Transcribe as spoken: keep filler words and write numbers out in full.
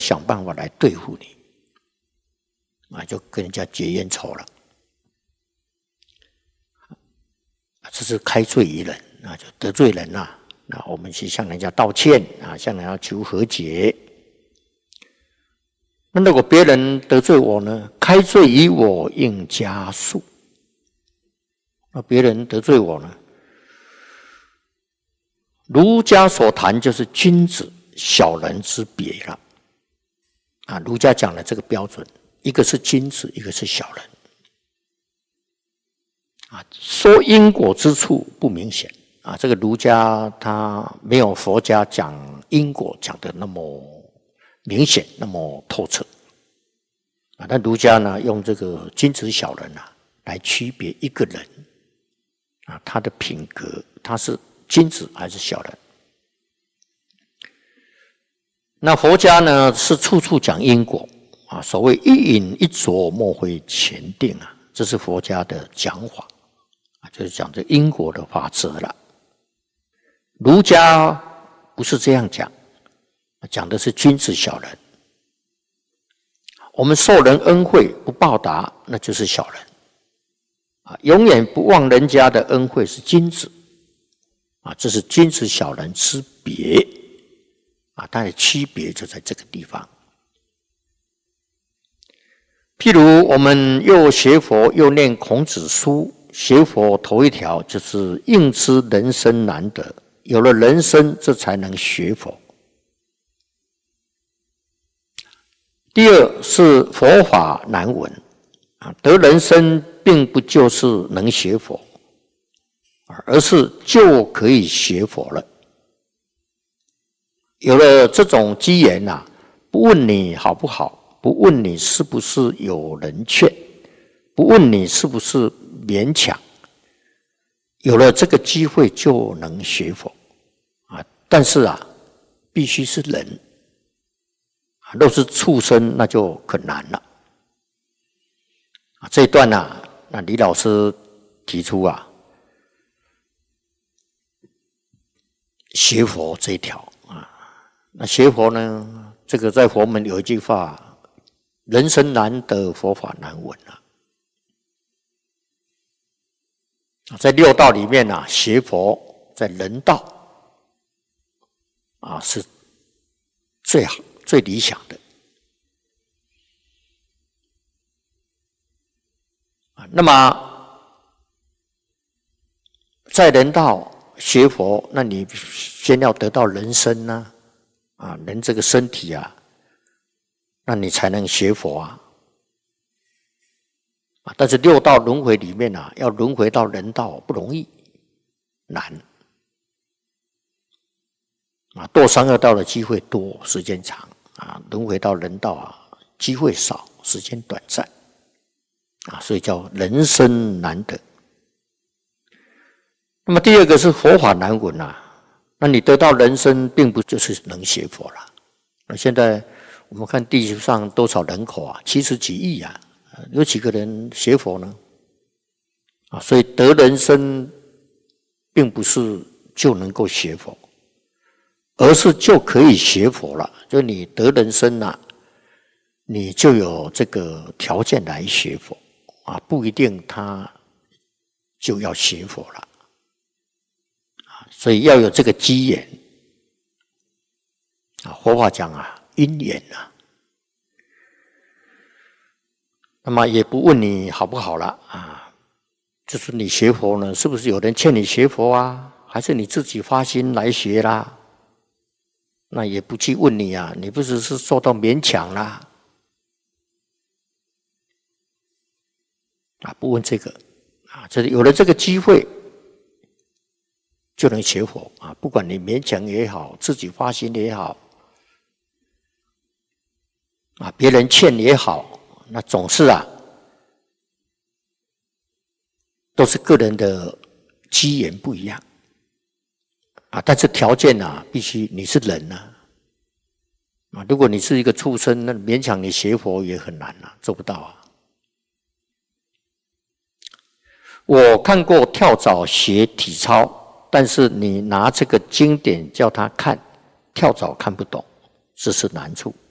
想办法来对付你，啊，就跟人家结冤仇了。这是开罪于人啊，就得罪人呐、啊。那我们去向人家道歉啊，向人家求和解。那如果别人得罪我呢？开罪于我，应加恕。那别人得罪我呢？儒家所谈就是君子小人之别了。啊，儒家讲的这个标准，一个是君子，一个是小人。啊，说因果之处不明显啊，这个儒家他没有佛家讲因果讲的那么明显，那么透彻啊。那儒家呢，用这个君子小人啊来区别一个人啊，他的品格，他是君子还是小人？那佛家呢，是处处讲因果啊，所谓一饮一啄，莫非前定啊，这是佛家的讲法。就是讲这因果的法则了。儒家不是这样讲，讲的是君子小人。我们受人恩惠不报答，那就是小人啊，永远不忘人家的恩惠是君子啊，这是君子小人之别啊，它的区别就在这个地方。譬如我们又学佛又念孔子书。学佛头一条就是应知人生难得，有了人生，这才能学佛。第二是佛法难闻啊，得人生并不就是能学佛，而是就可以学佛了。有了这种机缘啊，不问你好不好，不问你是不是有人劝，不问你是不是勉强，有了这个机会就能学佛啊！但是啊，必须是人啊，若是畜生那就很难了啊！这一段呢、啊，那李老师提出啊，学佛这一条啊，那学佛呢，这个在佛门有一句话：人生难得，佛法难闻啊。在六道里面啊，学佛在人道啊是最好、最理想的啊。那么在人道学佛，那你先要得到人身呢啊，人这个身体啊，那你才能学佛啊。但是六道轮回里面啊，要轮回到人道不容易，难啊。堕三恶道的机会多，时间长啊；轮回到人道啊，机会少，时间短暂啊，所以叫人生难得。那么第二个是佛法难闻啊，那你得到人生，并不就是能学佛了。那现在我们看地球上多少人口啊，七十几亿啊。有几个人学佛呢？啊，所以得人生并不是就能够学佛，而是就可以学佛了。就你得人生啊，你就有这个条件来学佛啊，不一定他就要学佛了啊，所以要有这个机缘啊。佛法讲啊，因缘啊。那么也不问你好不好了啊，就是你学佛呢，是不是有人劝你学佛啊？还是你自己发心来学啦？那也不去问你啊，你不只是受到勉强啦啊？不问这个啊，就是有了这个机会就能学佛啊，不管你勉强也好，自己发心也好啊，别人劝也好。那总是啊，都是个人的机缘不一样啊，但是条件啊，必须你是人呐啊，如果你是一个畜生，那勉强你学佛也很难啊，做不到啊。我看过跳蚤学体操，但是你拿这个经典叫他看，跳蚤看不懂，这是难处。